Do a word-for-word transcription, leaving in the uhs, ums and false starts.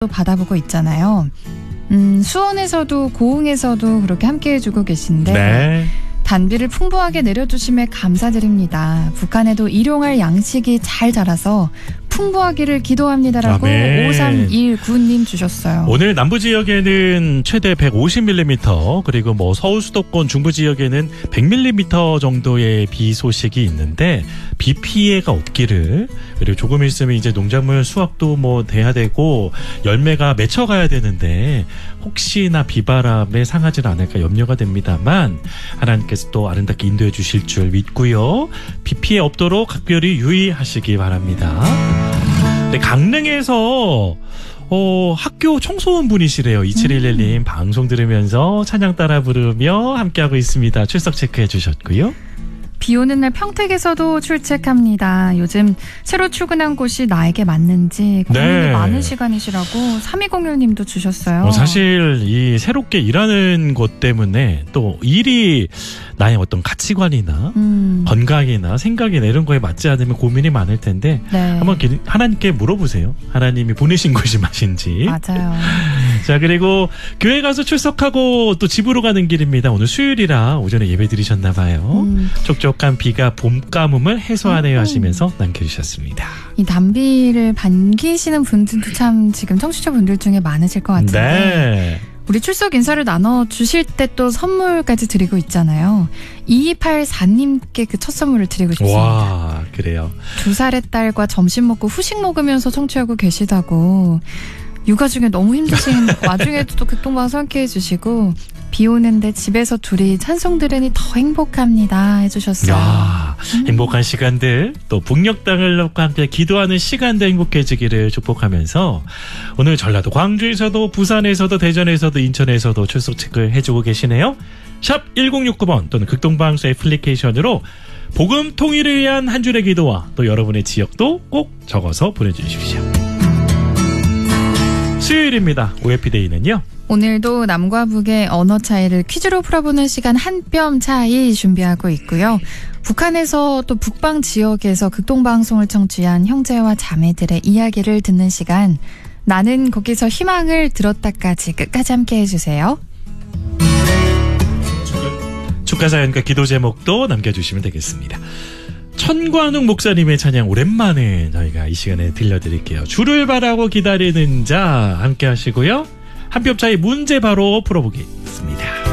받아보고 있잖아요. 음, 수원에서도 고흥에서도 그렇게 함께 해주고 계신데 네. 단비를 풍부하게 내려주심에 감사드립니다. 북한에도 일용할 양식이 잘 자라서 풍부하기를 기도합니다라고 아멘. 오삼일구 님 주셨어요. 오늘 남부 지역에는 최대 백오십 밀리미터, 그리고 뭐 서울 수도권 중부 지역에는 백 밀리미터 정도의 비 소식이 있는데 비 피해가 없기를, 그리고 조금 있으면 이제 농작물 수확도 뭐 돼야 되고 열매가 맺혀가야 되는데 혹시나 비바람에 상하지 않을까 염려가 됩니다만 하나님께서 또 아름답게 인도해 주실 줄 믿고요. 비 피해 없도록 각별히 유의하시기 바랍니다. 네, 강릉에서 어, 학교 청소원 분이시래요. 이칠일일 님 음. 방송 들으면서 찬양 따라 부르며 함께하고 있습니다. 출석 체크해 주셨고요. 비 오는 날 평택에서도 출첵합니다. 요즘 새로 출근한 곳이 나에게 맞는지 고민이 네. 많은 시간이시라고 삼이공일 님도 주셨어요. 어, 사실 이 새롭게 일하는 것 때문에 또 일이 나의 어떤 가치관이나 음. 건강이나 생각이나 이런 거에 맞지 않으면 고민이 많을 텐데 네. 한번 하나님께 물어보세요. 하나님이 보내신 곳이 맞은지. 맞아요. 자, 그리고 교회 가서 출석하고 또 집으로 가는 길입니다. 오늘 수요일이라 오전에 예배 드리셨나 봐요. 음. 촉촉한 비가 봄 가뭄을 해소하네요 하시면서 남겨주셨습니다. 이 단비를 반기시는 분들도 참 지금 청취자분들 중에 많으실 것 같은데 네. 우리 출석 인사를 나눠주실 때 또 선물까지 드리고 있잖아요. 이이팔사 님께 그 첫 선물을 드리고 싶습니다. 와, 그래요. 두 살의 딸과 점심 먹고 후식 먹으면서 청취하고 계시다고. 육아 중에 너무 힘드신 와중에도 또 극동방송 함께 해주시고 비 오는데 집에서 둘이 찬송 들으니 더 행복합니다 해주셨어요. 야, 음. 행복한 시간들, 또 북녘땅을 놓고 함께 기도하는 시간도 행복해지기를 축복하면서 오늘 전라도 광주에서도 부산에서도 대전에서도 인천에서도 출석 체크를 해주고 계시네요. 샵 일공육구 번 또는 극동방송 애플리케이션으로 복음 통일을 위한 한 줄의 기도와 또 여러분의 지역도 꼭 적어서 보내주십시오. 수요일입니다. 오해피데이는요. 오늘도 남과 북의 언어 차이를 퀴즈로 풀어보는 시간 한 뼘 차이 준비하고 있고요. 북한에서 또 북방 지역에서 극동방송을 청취한 형제와 자매들의 이야기를 듣는 시간, 나는 거기서 희망을 들었다까지 끝까지 함께 해주세요. 축하 사연과 기도 제목도 남겨주시면 되겠습니다. 천관욱 목사님의 찬양 오랜만에 저희가 이 시간에 들려드릴게요. 주를 바라고 기다리는 자 함께 하시고요. 한 뼘 차이 문제 바로 풀어보겠습니다.